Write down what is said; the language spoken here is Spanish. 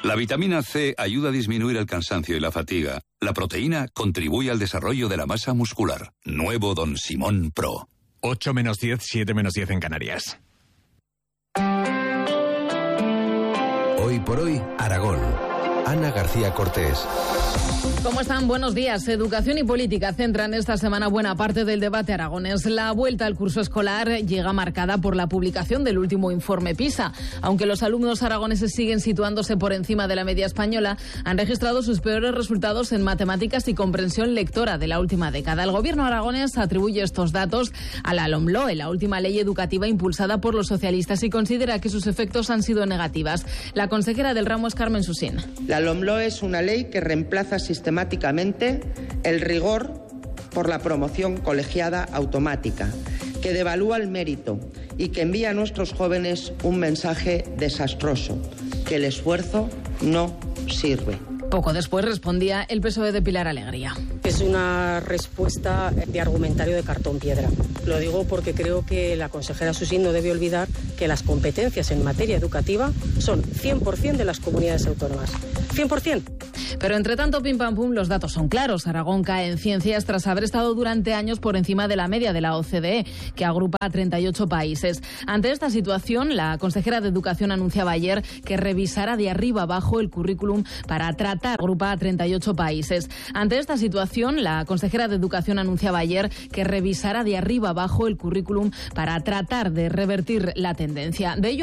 La vitamina C ayuda a disminuir el cansancio y la fatiga. La proteína contribuye al desarrollo de la masa muscular. Nuevo Don Simón Pro. 8 menos 10, 7 menos 10 en Canarias. Hoy por hoy, Aragón. Ana García Cortés. ¿Cómo están? Buenos días. Educación y política centran esta semana buena parte del debate aragonés. La vuelta al curso escolar llega marcada por la publicación del último informe PISA. Aunque los alumnos aragoneses siguen situándose por encima de la media española, han registrado sus peores resultados en matemáticas y comprensión lectora de la última década. El gobierno aragonés atribuye estos datos a la LOMLOE, la última ley educativa impulsada por los socialistas, y considera que sus efectos han sido negativas. La consejera del ramo es Carmen Susín. La LOMLOE es una ley que reemplaza sistemáticamente el rigor por la promoción colegiada automática, que devalúa el mérito y que envía a nuestros jóvenes un mensaje desastroso, que el esfuerzo no sirve. Poco después respondía el PSOE de Pilar Alegría. Es una respuesta de argumentario de cartón piedra. Lo digo porque creo que la consejera Susín no debe olvidar que las competencias en materia educativa son 100% de las comunidades autónomas. 100%. Pero entre tanto, pim pam pum, los datos son claros. Aragón cae en ciencias tras haber estado durante años por encima de la media de la OCDE, que agrupa a 38 países. Ante esta situación, la consejera de Educación anunciaba ayer que revisará de arriba abajo el currículum para tratar. Agrupa a 38 países. Ante esta situación, la consejera de Educación anunciaba ayer que revisará de arriba abajo el currículum para tratar de revertir la tendencia. De ello